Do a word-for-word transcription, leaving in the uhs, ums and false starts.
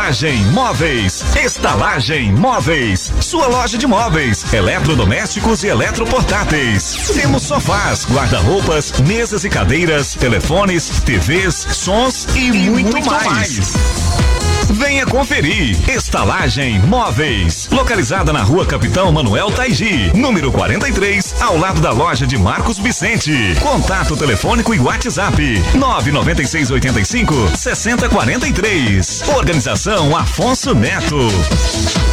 Estalagem Móveis. Estalagem Móveis. Sua loja de móveis, eletrodomésticos e eletroportáteis. Temos sofás, guarda-roupas, mesas e cadeiras, telefones, T Vs, sons e, e muito, muito mais. mais. Venha conferir. Estalagem Móveis. Localizada na rua Capitão Manuel Taigi, número quarenta e três, ao lado da loja de Marcos Vicente. Contato telefônico e WhatsApp nove nove seis oito cinco, seis zero quatro três. Organização Afonso Neto.